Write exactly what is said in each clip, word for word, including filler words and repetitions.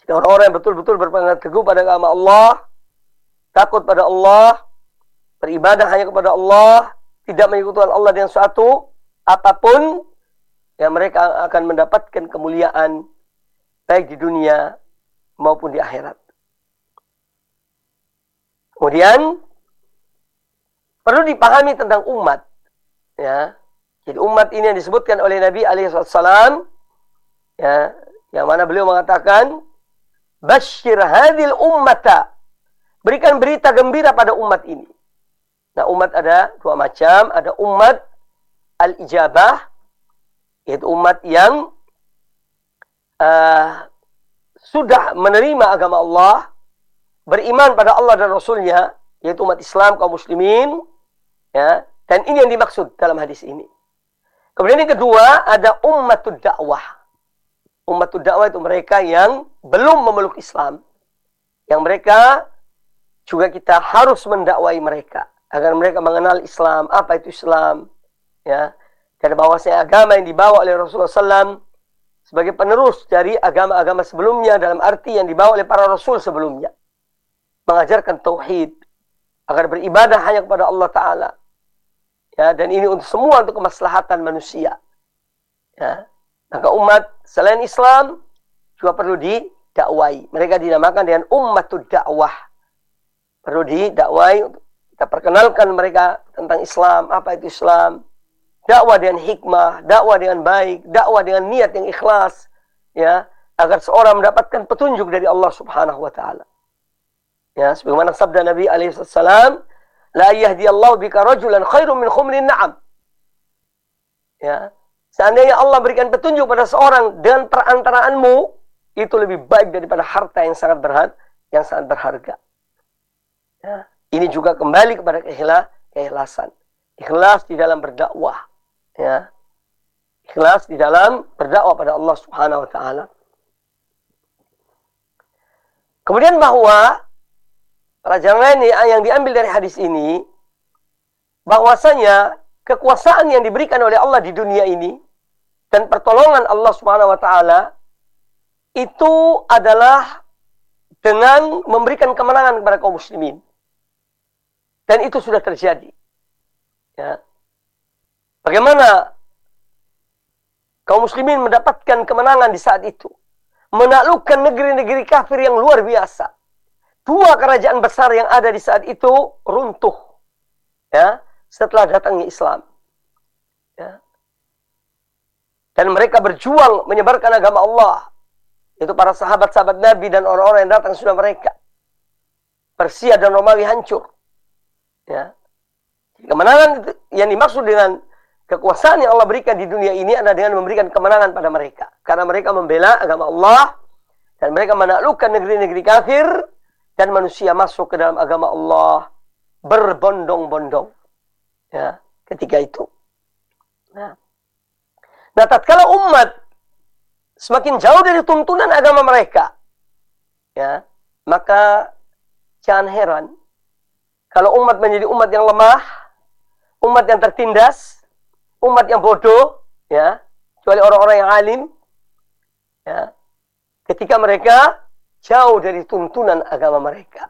Orang-orang yang betul-betul berpegang teguh pada agama Allah, takut pada Allah, beribadah hanya kepada Allah, tidak menyekutukan Allah dengan suatu apapun, yang mereka akan mendapatkan kemuliaan baik di dunia maupun di akhirat. Kemudian perlu dipahami tentang umat, ya. Jadi umat ini yang disebutkan oleh Nabi alaihi wasallam, ya, yang mana beliau mengatakan, "Basyir hadhil ummata." Berikan berita gembira pada umat ini. Nah, umat ada dua macam, ada umat al-ijabah, yaitu umat yang uh, sudah menerima agama Allah, beriman pada Allah dan Rasulnya, yaitu umat Islam, kaum muslimin, ya, dan ini yang dimaksud dalam hadis ini. Kemudian yang kedua, ada ummatud dakwah. Ummatud dakwah itu mereka yang belum memeluk Islam, yang mereka juga kita harus mendakwai mereka agar mereka mengenal Islam, apa itu Islam, ya, dan bahwasanya agama yang dibawa oleh Rasulullah shallallahu alaihi wasallam sebagai penerus dari agama-agama sebelumnya, dalam arti yang dibawa oleh para Rasul sebelumnya, mengajarkan tauhid agar beribadah hanya kepada Allah Ta'ala, ya, dan ini untuk semua untuk kemaslahatan manusia, ya. Maka umat selain Islam juga perlu didakwai. Mereka dinamakan dengan ummatud dakwah, perlu didakwai, kita perkenalkan mereka tentang Islam, apa itu Islam, dakwah dengan hikmah, dakwah dengan baik, dakwah dengan niat yang ikhlas, ya, agar seorang mendapatkan petunjuk dari Allah Subhanahu wa taala. Ya, sebagaimana sabda Nabi alaihi wasallam, la yahdiyallahu bika rajulan khairum min khumrin na'am. Ya, seandainya Allah berikan petunjuk pada seorang dengan perantaraanmu, itu lebih baik daripada harta yang sangat berharga, yang sangat berharga. Ya, ini juga kembali kepada keikhlasan. Ikhlas di dalam berdakwah, ya. Ikhlas di dalam berdakwah pada Allah Subhanahu wa taala. Kemudian bahwa pelajaran lain yang diambil dari hadis ini, bahwasanya kekuasaan yang diberikan oleh Allah di dunia ini dan pertolongan Allah Subhanahu wa taala itu adalah dengan memberikan kemenangan kepada kaum muslimin. Dan itu sudah terjadi. Ya. Bagaimana kaum muslimin mendapatkan kemenangan di saat itu? Menaklukkan negeri-negeri kafir yang luar biasa. Dua kerajaan besar yang ada di saat itu runtuh, ya, setelah datangnya Islam. Ya. Dan mereka berjuang menyebarkan agama Allah. Itu para sahabat-sahabat Nabi dan orang-orang yang datang sudah mereka. Persia dan Romawi hancur. Ya. Kemenangan yang dimaksud dengan kekuasaan yang Allah berikan di dunia ini adalah dengan memberikan kemenangan pada mereka. Karena mereka membela agama Allah dan mereka menaklukkan negeri-negeri kafir. Dan manusia masuk ke dalam agama Allah berbondong-bondong, ya, ketika itu. Nah, nah tatkala umat semakin jauh dari tuntunan agama mereka, ya, maka jangan heran kalau umat menjadi umat yang lemah, umat yang tertindas, umat yang bodoh, ya, kecuali orang-orang yang alim, ya, ketika mereka jauh dari tuntunan agama mereka.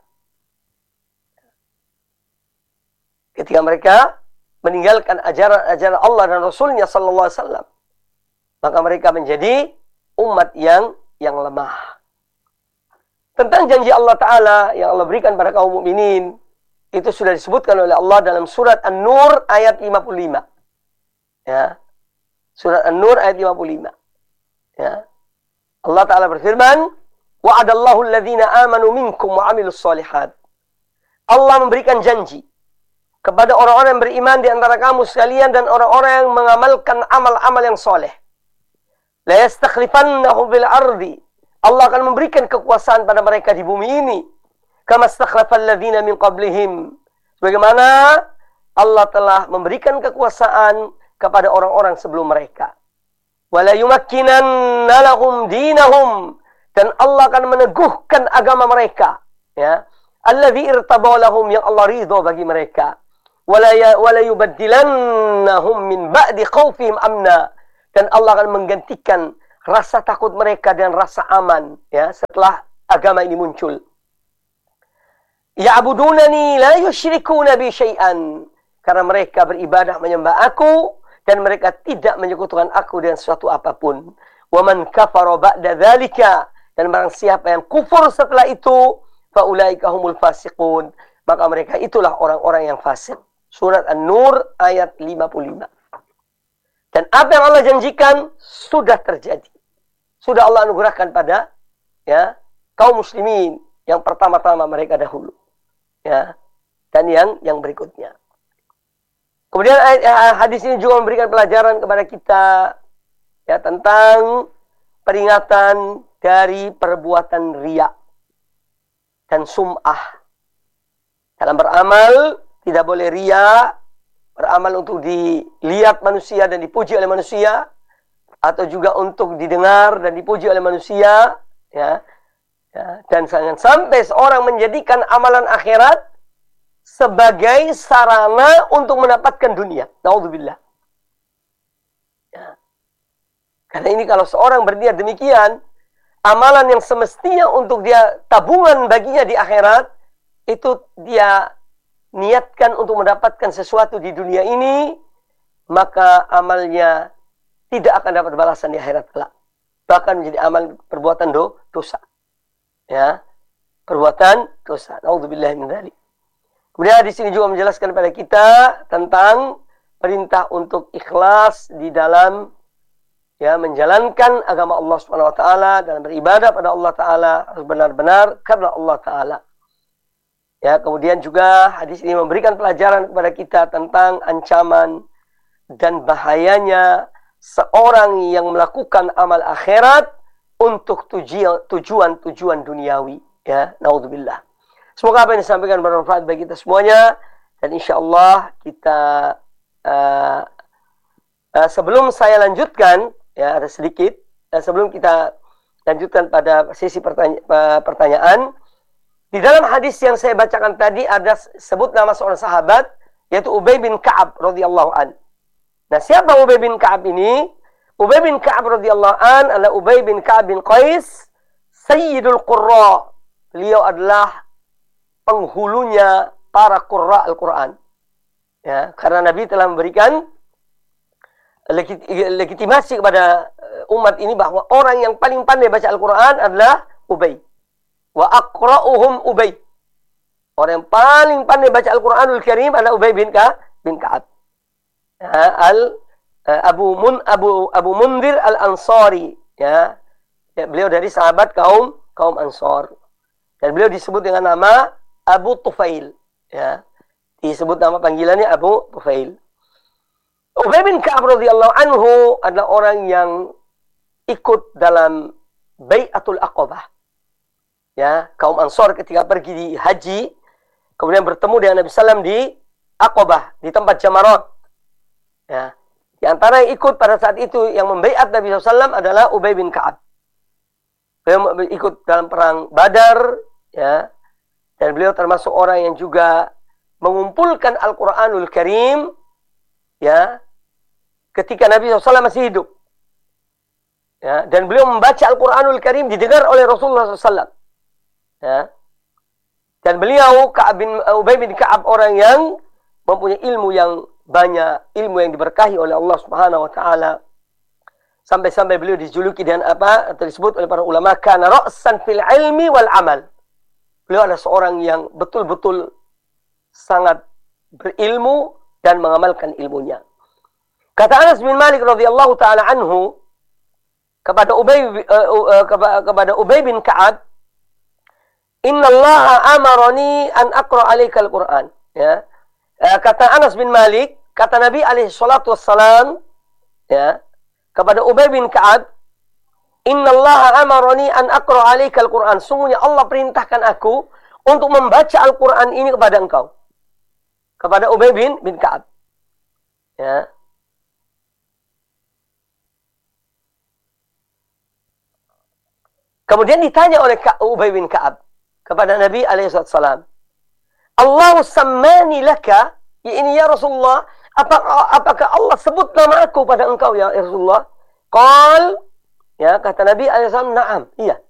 Ketika mereka meninggalkan ajaran-ajaran Allah dan Rasulnya sallallahu alaihi wasallam, maka mereka menjadi umat yang yang lemah. Tentang janji Allah Ta'ala yang Allah berikan pada kaum mukminin, itu sudah disebutkan oleh Allah dalam surat An-Nur ayat lima puluh lima. Ya. Surat An-Nur ayat lima puluh lima. Ya. Allah Ta'ala berfirman, wa'adallahu alladhina amanu minkum wa amilus solihat. Allah memberikan janji kepada orang-orang yang beriman di antara kamu sekalian dan orang-orang yang mengamalkan amal-amal yang soleh. La yastakhlifannahu bil ardi. Allah akan memberikan kekuasaan pada mereka di bumi ini. Kama stakhlafal ladzina min qablihim. Sebagaimana Allah telah memberikan kekuasaan kepada orang-orang sebelum mereka. Wala yumakkinanna lahum dinahum. Dan Allah akan meneguhkan agama mereka, ya, alladzi irtaba lahum, yang Allah ridha bagi mereka. Wala ya, wala yubaddilannahum min ba'di khaufihim amna. Dan Allah akan menggantikan rasa takut mereka dengan rasa aman, ya, setelah agama ini muncul. Ya'budunani la yusyrikuna bi syai'an. Karena mereka beribadah menyembah aku dan mereka tidak menyekutukan aku dengan sesuatu apapun. Wa man kafara ba'da dzalika, dan barang siapa yang kufur setelah itu, fa ulaika humul fasiqun, maka mereka itulah orang-orang yang fasik. Surat An-Nur ayat lima puluh lima. Dan apa yang Allah janjikan sudah terjadi. Sudah Allah anugerahkan pada ya kaum muslimin yang pertama-tama mereka dahulu. Ya, dan yang yang berikutnya. Kemudian hadis ini juga memberikan pelajaran kepada kita ya tentang peringatan dari perbuatan riya dan sum'ah. Dalam beramal tidak boleh riya, beramal untuk dilihat manusia dan dipuji oleh manusia, atau juga untuk didengar dan dipuji oleh manusia, ya. Ya, dan jangan sampai seorang menjadikan amalan akhirat sebagai sarana untuk mendapatkan dunia. Naudzubillah. Ya. Karena ini kalau seorang berniat demikian, amalan yang semestinya untuk dia tabungan baginya di akhirat, itu dia niatkan untuk mendapatkan sesuatu di dunia ini, maka amalnya tidak akan dapat balasan di akhirat kelak. Bahkan menjadi amal perbuatan do, dosa. Ya, perbuatan dosa. Naudzubillah min dzalik. Kemudian di sini juga menjelaskan kepada kita tentang perintah untuk ikhlas di dalam ya menjalankan agama Allah Subhanahu wa taala, dalam beribadah pada Allah taala harus benar-benar karena Allah taala. Ya, kemudian juga hadis ini memberikan pelajaran kepada kita tentang ancaman dan bahayanya seorang yang melakukan amal akhirat untuk tujuan-tujuan duniawi, ya, naudzubillah. Semoga apa yang disampaikan bermanfaat bagi kita semuanya, dan insya Allah kita uh, uh, sebelum saya lanjutkan, ya ada sedikit, uh, sebelum kita lanjutkan pada sesi pertanya uh, pertanyaan, di dalam hadis yang saya bacakan tadi ada sebut nama seorang sahabat, yaitu Ubay bin Ka'ab radhiyallahu an. Nah, siapa Ubay bin Ka'ab ini? Ubay bin Ka'ab radhiyallahu an adalah Ubay bin Ka'ab bin Qais, Sayyidul Qurra. Beliau adalah penghulunya para qurra Al-Quran. Ya, karena Nabi telah memberikan legit legitimasi kepada umat ini bahwa orang yang paling pandai baca Al-Quran adalah Ubay. Wa aqra'uhum Ubay. Orang yang paling pandai baca Al-Quranul Karim adalah Ubay bin Ka'ab bin Ka'ab. Ya, al Abu Mun Abu Abu Mundir Al-Ansari, ya. Ya, beliau dari sahabat kaum kaum Ansar. Dan beliau disebut dengan nama Abu Tufail, ya. Disebut nama panggilannya Abu Tufail. Ubay bin Ka'ab radhiyallahu anhu adalah orang yang ikut dalam Bai'atul Aqabah. Ya, kaum Ansar ketika pergi di haji, kemudian bertemu dengan Nabi sallallahu alaihi wasallam di Aqabah, di tempat Jamarat. Ya. Di antara yang ikut pada saat itu yang membaiat Nabi sallallahu alaihi wasallam adalah Ubay bin Ka'ab. Beliau ikut dalam perang Badar, ya. Dan beliau termasuk orang yang juga mengumpulkan Al-Quranul Karim, ya, ketika Nabi sallallahu alaihi wasallam masih hidup. Ya, dan beliau membaca Al-Quranul Karim didengar oleh Rasulullah sallallahu alaihi wasallam. Ya. Dan beliau Ka'ab bin Ubay bin Ka'ab orang yang mempunyai ilmu yang banyak, ilmu yang diberkahi oleh Allah Subhanahu wa taala. Sampai-sampai beliau dijuluki dengan apa? Atau disebut oleh para ulama kana ra'san fil ilmi wal amal. Beliau adalah seorang yang betul-betul sangat berilmu dan mengamalkan ilmunya. Kata Anas bin Malik radhiyallahu taala anhu kepada Ubay uh, uh, kepada Ubay bin Ka'ab, "Inna Allah amarani an aqra 'alaika al-Qur'an." Ya. Uh, kata Anas bin Malik, kata Nabi alaihi salatu wassalam, ya, kepada Ubay bin Ka'ab, "Inna Allah amarani an aqra 'alaika al-Qur'an." Sungguhnya Allah perintahkan aku untuk membaca Al-Qur'an ini kepada engkau. Kepada Ubay bin bin Ka'ab. Ya. Kemudian ditanya oleh Ubay bin Ka'ab kepada Nabi alaihi wasallam, "Allah sammani laka, ya ini ya Rasulullah, apakah, apakah Allah sebut nama aku pada engkau ya Rasulullah?" Qal, ya, kata Nabi alaihi wasallam, "Na'am." Iya.